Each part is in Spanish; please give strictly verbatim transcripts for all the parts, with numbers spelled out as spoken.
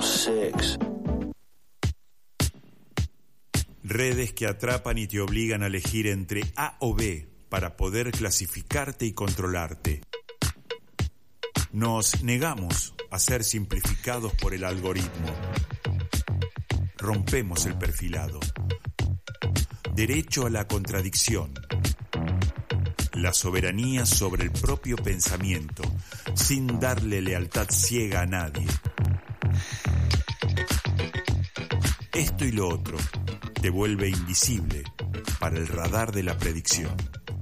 six. Redes que atrapan y te obligan a elegir entre A o B para poder clasificarte y controlarte. Nos negamos a ser simplificados por el algoritmo. Rompemos el perfilado. Derecho a la contradicción. La soberanía sobre el propio pensamiento, sin darle lealtad ciega a nadie. Esto y lo otro te vuelve invisible para el radar de la predicción.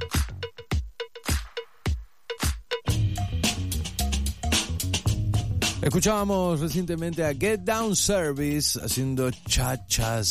Escuchábamos recientemente a Get Down Service haciendo Cha-Cha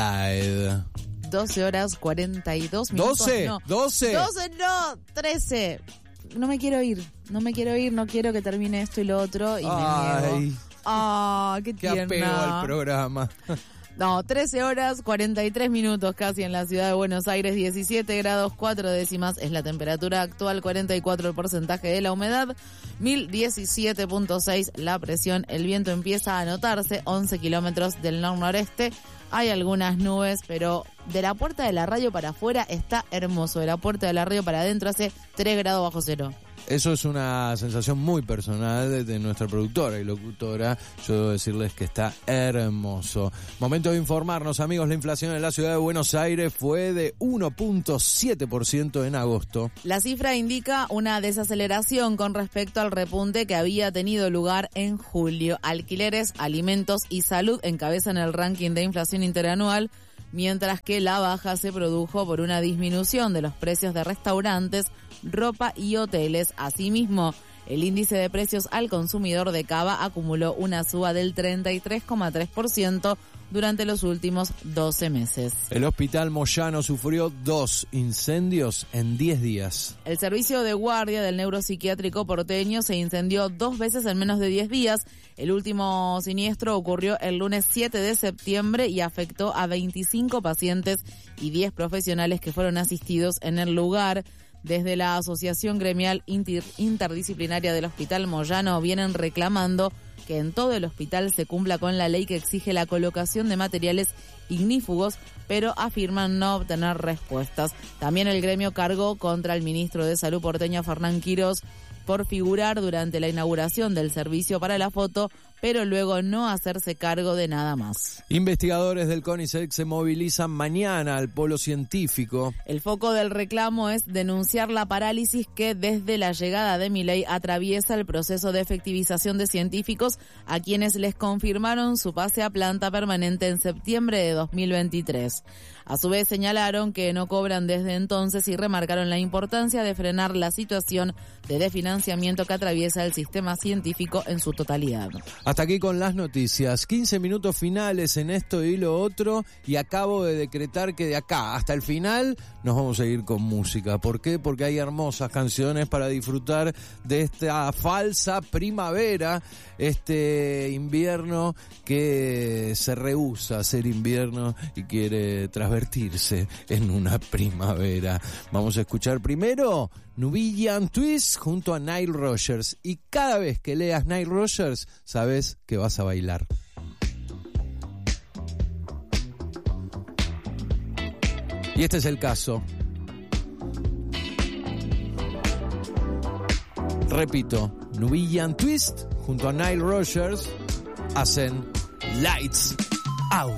Slide. doce horas cuarenta y dos minutos. ¿doce? No. ¿doce? doce, no, trece. No me quiero ir, no me quiero ir, no quiero que termine esto y lo otro y Ay, me niego. ¡Ah, qué tierna! Qué apego al programa. No, trece horas cuarenta y tres minutos casi en la ciudad de Buenos Aires, diecisiete grados cuatro décimas es la temperatura actual, cuarenta y cuatro el porcentaje de la humedad, mil diecisiete punto seis la presión, el viento empieza a notarse, once kilómetros del nor-noreste, hay algunas nubes, pero de la puerta de la radio para afuera está hermoso, de la puerta de la radio para adentro hace tres grados bajo cero. Eso es una sensación muy personal de, de nuestra productora y locutora. Yo debo decirles que está hermoso. Momento de informarnos, amigos. La inflación en la ciudad de Buenos Aires fue de uno punto siete por ciento en agosto. La cifra indica una desaceleración con respecto al repunte que había tenido lugar en julio. Alquileres, alimentos y salud encabezan el ranking de inflación interanual, mientras que la baja se produjo por una disminución de los precios de restaurantes, ropa y hoteles. Asimismo, el índice de precios al consumidor de Cava acumuló una suba del treinta y tres coma tres por ciento durante los últimos doce meses. El Hospital Moyano sufrió dos incendios en diez días. El servicio de guardia del neuropsiquiátrico porteño se incendió dos veces en menos de diez días. El último siniestro ocurrió el lunes siete de septiembre y afectó a veinticinco pacientes y diez profesionales que fueron asistidos en el lugar. Desde la Asociación Gremial Inter- Interdisciplinaria del Hospital Moyano vienen reclamando que en todo el hospital se cumpla con la ley que exige la colocación de materiales ignífugos, pero afirman no obtener respuestas. También el gremio cargó contra el ministro de Salud porteño, Fernán Quirós, por figurar durante la inauguración del servicio para la foto, pero luego no hacerse cargo de nada más. Investigadores del CONICET se movilizan mañana al polo científico. El foco del reclamo es denunciar la parálisis que desde la llegada de Milei atraviesa el proceso de efectivización de científicos a quienes les confirmaron su pase a planta permanente en septiembre de dos mil veintitrés. A su vez señalaron que no cobran desde entonces y remarcaron la importancia de frenar la situación de desfinanciamiento que atraviesa el sistema científico en su totalidad. Hasta aquí con las noticias, quince minutos finales en esto y lo otro, y acabo de decretar que de acá hasta el final nos vamos a ir con música. ¿Por qué? Porque hay hermosas canciones para disfrutar de esta falsa primavera, este invierno que se rehúsa a ser invierno y quiere transvertirse en una primavera. Vamos a escuchar primero Nubian Twist junto a Nile Rodgers, y cada vez que leas Nile Rodgers sabes que vas a bailar. Y este es el caso. Repito, Nubian Twist junto a Nile Rodgers hacen Lights Out.